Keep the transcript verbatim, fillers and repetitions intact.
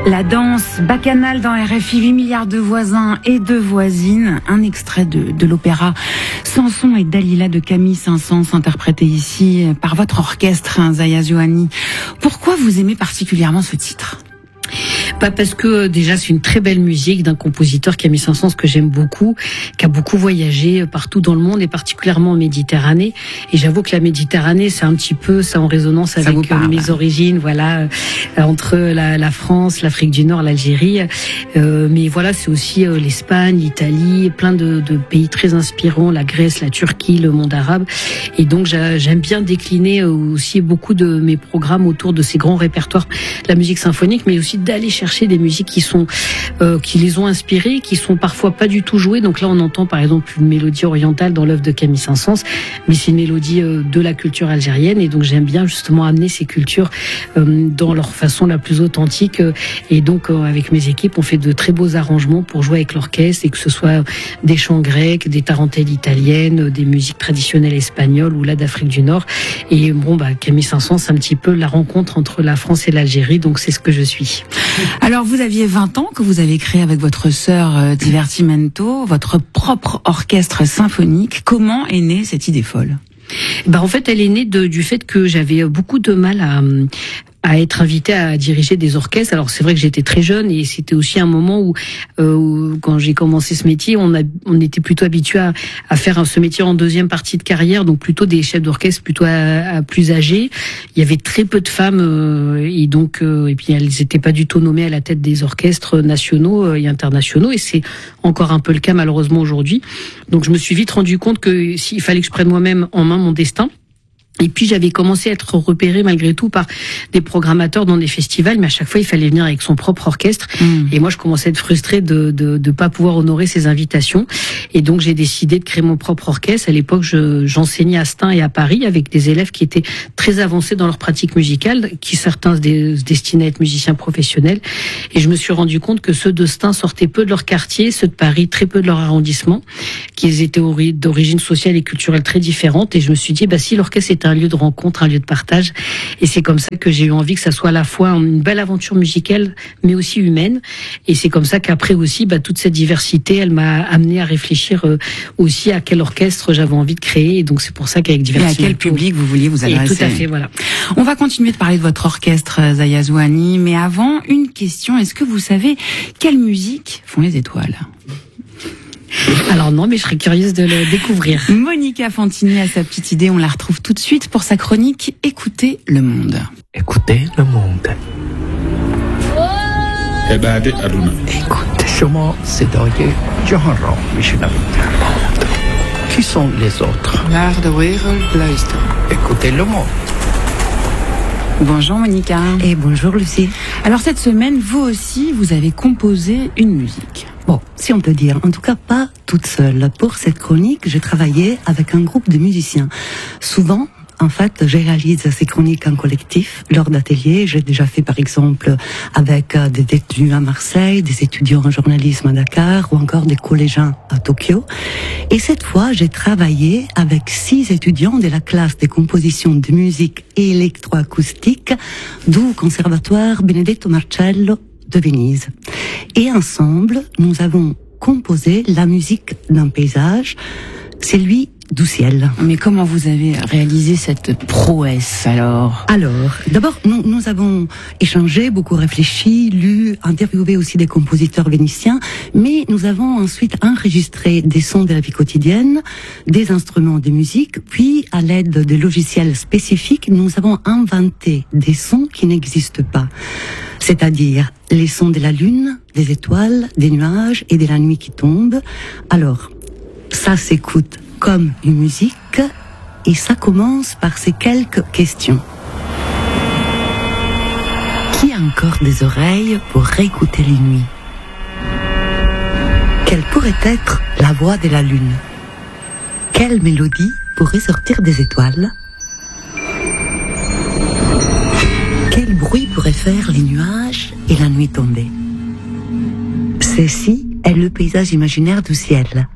La danse bacchanale dans R F I, huit milliards de voisins et de voisines. Un extrait de, de l'opéra Samson et Dalila de Camille Saint-Saëns, interprété ici par votre orchestre, hein, Zaya Zouani. Pourquoi vous aimez particulièrement ce titre ? Pas parce que déjà c'est une très belle musique d'un compositeur Camille Saint-Saëns que j'aime beaucoup, qui a beaucoup voyagé partout dans le monde et particulièrement en Méditerranée. Et j'avoue que la Méditerranée, c'est un petit peu ça en résonance avec mes origines, voilà, euh, entre la, la France, l'Afrique du Nord, l'Algérie. Euh, mais voilà, c'est aussi euh, l'Espagne, l'Italie, plein de, de pays très inspirants, la Grèce, la Turquie, le monde arabe. Et donc j'aime bien décliner aussi beaucoup de mes programmes autour de ces grands répertoires, la musique symphonique, mais aussi d'aller chercher des musiques qui sont euh, qui les ont inspirées, qui sont parfois pas du tout jouées. Donc là, on entend par exemple une mélodie orientale dans l'œuvre de Camille Saint-Saëns, mais c'est une mélodie euh, de la culture algérienne. Et donc j'aime bien justement amener ces cultures euh, dans leur façon la plus authentique. Et donc euh, avec mes équipes, on fait de très beaux arrangements pour jouer avec l'orchestre, et que ce soit des chants grecs, des tarentelles italiennes, des musiques traditionnelles espagnoles ou là d'Afrique du Nord. Et bon, bah Camille Saint-Saëns, c'est un petit peu la rencontre entre la France et l'Algérie. Donc c'est ce que je suis. Alors, vous aviez vingt ans que vous avez créé avec votre sœur euh, Divertimento, votre propre orchestre symphonique. Comment est née cette idée folle ? Ben, en fait, elle est née de, du fait que j'avais beaucoup de mal à... à être invitée à diriger des orchestres. Alors c'est vrai que j'étais très jeune et c'était aussi un moment où, euh, où quand j'ai commencé ce métier, on a on était plutôt habitué à, à faire ce métier en deuxième partie de carrière, donc plutôt des chefs d'orchestre plutôt à, à plus âgés. Il y avait très peu de femmes euh, et donc euh, et puis elles n'étaient pas du tout nommées à la tête des orchestres nationaux et internationaux, et c'est encore un peu le cas malheureusement aujourd'hui. Donc je me suis vite rendu compte que s'il fallait que je prenne moi-même en main mon destin. Et puis j'avais commencé à être repérée malgré tout par des programmateurs dans des festivals, mais à chaque fois il fallait venir avec son propre orchestre. Mmh. Et moi je commençais à être frustrée de de de pas pouvoir honorer ces invitations. Et donc j'ai décidé de créer mon propre orchestre. À l'époque, je j'enseignais à Stein et à Paris avec des élèves qui étaient très avancés dans leur pratique musicale, qui certains se, dé, se destinaient à être musiciens professionnels. Et je me suis rendu compte que ceux de Stein sortaient peu de leur quartier, ceux de Paris très peu de leur arrondissement, qu'ils étaient d'origine sociale et culturelle très différente. Et je me suis dit, bah si l'orchestre est un lieu de rencontre, un lieu de partage. Et c'est comme ça que j'ai eu envie que ça soit à la fois une belle aventure musicale, mais aussi humaine. Et c'est comme ça qu'après aussi, bah, toute cette diversité, elle m'a amené à réfléchir euh, aussi à quel orchestre j'avais envie de créer. Et donc c'est pour ça qu'avec Divertimento. Et à quel public vous vouliez vous adresser. Et tout à fait, voilà. On va continuer de parler de votre orchestre, Zaya Zouani. Mais avant, une question. Est-ce que vous savez quelle musique font les étoiles ? Alors non, mais je serais curieuse de le découvrir. Monica Fantini a sa petite idée, on la retrouve tout de suite pour sa chronique Écoutez le monde. Écoutez le monde. Écoutez, شما صدای جهان را میشنوید. Qui sont les autres? Naar de wereld luisteren. Écoutez le monde. Bonjour Monica. Et bonjour Lucie. Alors cette semaine, vous aussi, vous avez composé une musique. Bon, si on peut dire, en tout cas pas toute seule. Pour cette chronique, j'ai travaillé avec un groupe de musiciens. Souvent, en fait, je réalise ces chroniques en collectif, lors d'ateliers. J'ai déjà fait, par exemple, avec des étudiants à Marseille, des étudiants en journalisme à Dakar, ou encore des collégiens à Tokyo. Et cette fois, j'ai travaillé avec six étudiants de la classe des compositions de musique électroacoustique du Conservatoire Benedetto Marcello de Venise. Et ensemble, nous avons composé la musique d'un paysage, celui du ciel. Mais comment vous avez réalisé cette prouesse alors ? Alors, d'abord, nous, nous avons échangé, beaucoup réfléchi, lu, interviewé aussi des compositeurs vénitiens, mais nous avons ensuite enregistré des sons de la vie quotidienne, des instruments de musique, puis à l'aide de logiciels spécifiques, nous avons inventé des sons qui n'existent pas. C'est-à-dire les sons de la lune, des étoiles, des nuages et de la nuit qui tombe. Alors, ça s'écoute comme une musique, et ça commence par ces quelques questions. Qui a encore des oreilles pour réécouter les nuits ? Quelle pourrait être la voix de la lune ? Quelle mélodie pourrait sortir des étoiles ? Quel bruit pourrait faire les nuages et la nuit tombée ? Ceci est le paysage imaginaire du ciel.